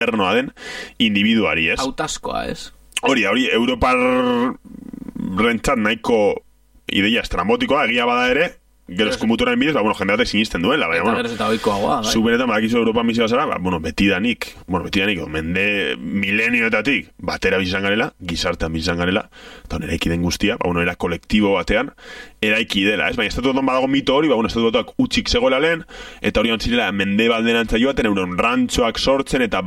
modernoa den individuari, ez? Autaskoa, ez? Hori, Europar rentzat nahiko ideia estrambotikoa, egia bada ere, gero eskumuturaren bidez, jende batek sinisten duela, baina, Eta geroz eta oikoagoa, bai. zu benetan badakizu Europan bizia zara, betidanik, mende milenioetatik batera bizan garela, gizartean bizan garela, eta eraiki den guztia, era kolektibo batean, eraiki dela, ez? Baina estatutuan badago mito hori, estatutuak utxik zegoela lehen, eta hori ontzirela mende balderantza joaten, euren rantxoak sortzen, eta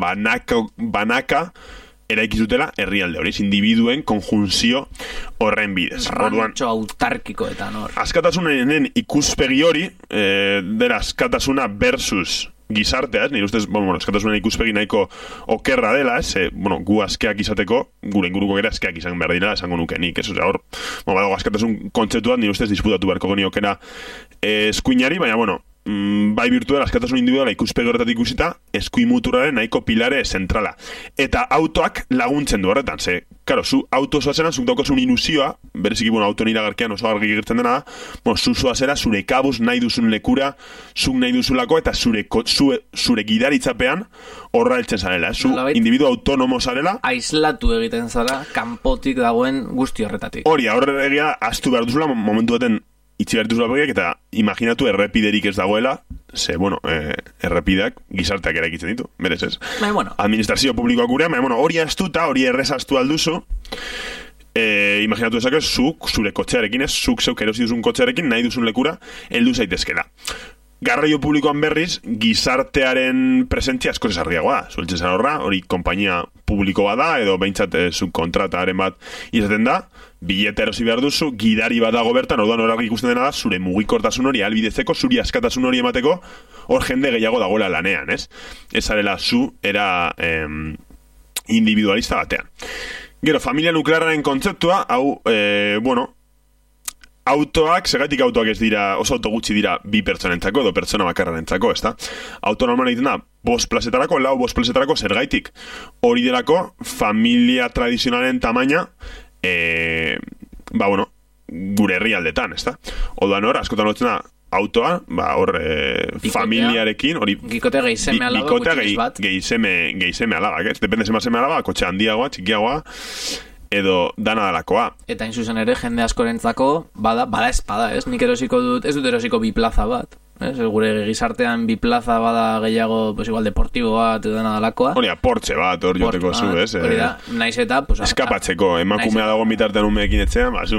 banaka eraiki zutela herrialde hori, individuen konjunzio horren bidez. Rantxo autarkikoetan hor. Askatasunen ikuspegi hori, dera askatasuna versus gizartea, nire ustez, askatasunen ikuspegi nahiko okerra dela, gu askeak izateko, gure inguruko gara askeak izan behar dira, esango nuke nik, ez? Hor, badago askatasun kontzeptuan, nire ustez disputatu beharko geniokena eskuinari, baina, bai virtual askatasun individuala ikuspegi horretatik ikusita, eskuin muturraren nahiko pilare zentrala. Eta autoak laguntzen du horretan, zu auto zoazena, zuk daukozun ilusioa, bereziki, auto niragarkean oso argi gertzen dena da, zu zoazera, zure kabuz nahi duzun lekura, zuk nahi duzulako, eta zure gidaritzapean horra heltzen zarela, zu individu autonomo zarela. Aislatu egiten zara, kanpotik dagoen guzti horretatik. Hori, horre egia, astu behar duzula, momentu baten itxi behar duzula begiak, eta imaginatu errepiderik ez dagoela, errepideak gizarteak eraikitzen ditu, berez ez. Administrazio publikoak gurean, hori astuta, hori errezaztu alduzu, imaginatu ezak ez, zuk, zure kotxearekin ez, zuk zeuk erosi duzun kotxearekin, nahi duzun lekura, heldu zaitezkela. Garraio publikoan berriz, gizartearen presentzia asko esarriagoa da. Zueltzen zara horra, hori konpainia publiko bat da, edo behintzat subkontrataren bat izaten da, bilete erosi behar duzu, gidari bat dago bertan, orduan horarki ikusten dena da, zure mugikortasun hori albidetzeko, zuri askatasun hori emateko, hor jende gehiago dagoela lanean, ez? Ez arela zu, era individualista batean. Gero, familia nuklearraren kontzeptua, hau, autoak, segatik autoak ez dira, oso auto gutxi dira bi pertsonentzako edo pertsona bakarrarentzako, ez da? Auto normal egiten da, 5 plazetarako, 5 plazetarako zergaitik. Hori delako, familia tradizionalen tamaina, gure herrialdetan, ez da? Oduan hor, askotan lotzen da, autoa, familiarekin, hori... Gikote geizeme alaba, gutxiz bat. Geizeme alabak, ez? Depende zema alaba, kotxe handiagoa, txikiagoa, edo dana dalakoa. Eta inzuzen ere, jende askorentzako, bada espada, ez? Nik erosiko dut, ez dut erosiko bi plaza bat. Gure gizartean bi plaza bada gehiago, igual deportibo bat edo dana dalakoa. Hori da, Porsche bat, hor joteko zu, ez? Hori da, naiz eta... Eskapatzeko, emakumea dago mitartean umeekin etxean, zu.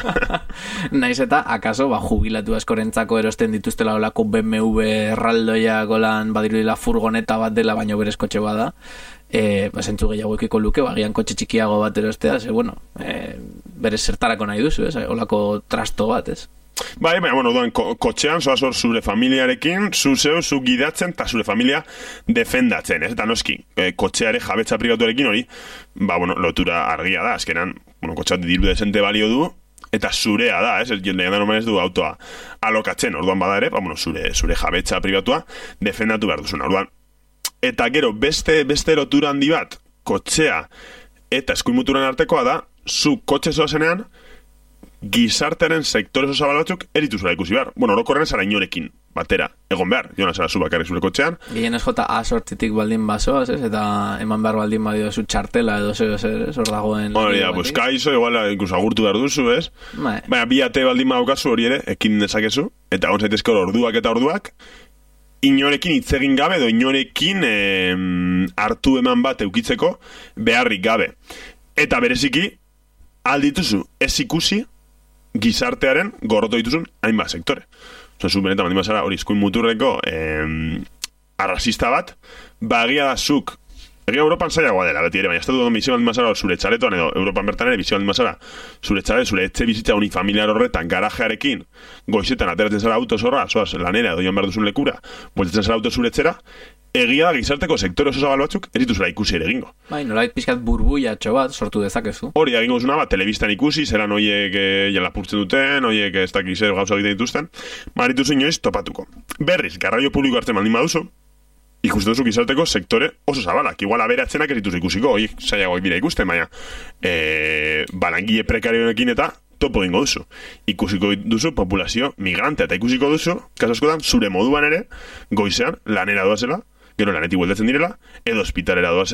Naiz eta, akaso, jubilatu askorentzako erosten dituztela olako BMW erraldoia golan badirudila furgoneta bat dela, baino berez kotxe bada. Zentzu gehiago ekiko luke, bagian kotxe txikiago bat erostea, berez zertarako nahi duzu, olako trasto bat, ez? Baina, kotxean, zoazor zure familiarekin, zu gidatzen, eta zure familia defendatzen, ez? Eta noski, kotxeare jabetza pribatuarekin hori, lotura argia da, azkenan, kotxeat diru desente balio du, eta zurea da, ez? Jendea normal ez du autoa alokatzen, orduan bada ere, zure jabetza pribatua defendatu behar duzuna, orduan. Eta gero, beste lotura handi bat, kotxea eta eskuinmuturan artekoa da, zu kotxe zoazenean, gizartearen sektore oso zabal batzuk erituzula ikusi behar. Orokorren zara inorekin batera egon behar, jona zara zu bakarrik zure kotxean. Gehien ez jota A8tik baldin basoaz, ez? Eta eman behar baldin badio zu txartela edo hor dagoen... Hori da, kaizo, igual incluso agurtu behar duzu, ez? Baina, bi ate baldin badaukazu hori ere, ekin dezakezu, eta hon zaitezke orduak eta orduak, inorekin hitzegin gabe edo inorekin hartu eman bat eukitzeko beharrik gabe. Eta bereziki, aldituzu ez ikusi gizartearen gorroto dituzun hainbat sektore. Zu benetan baldin bazara hori izkuin muturreko arrasista bat, bagia da zuk, egia Europan zailagoa dela, beti ere, baina estatu bizio baldin bazara zure txaletoan edo Europan bertan ere bizio baldin bazara zure txale, zure etxe bizitza unifamiliar horretan garajearekin, goizetan ateratzen zara auto zorra, zoaz lanera edo joan behar duzun lekura, bueltatzen zara auto zure etxera, egia da gizarteko sektore oso zabal batzuk ez dituzela ikusi ere egingo. Nolait pixkat burbuiatxo bat sortu dezakezu. Hori egingo zuna bat, telebistan ikusi, zeran oiek lapurtzen duten, oiek ez dakiz zer gauza egiten dituzten, marituzu inoiz topatuko. Berriz, garraio publiko hartzen baldin baduzu, ikusten duzu gizarteko sektore oso zabalak. Igual aberatzenak ez dituzu ikusiko, oiek zailagoak bira ikusten, baina balangile prekarioekin eta topo egingo duzu. Ikusiko duzu populazio migrante eta ikusiko duzu, kaso askotan, zure moduan ere, goizean, lanera doazela, gero lanetik bueltatzen direla, edo ospitalera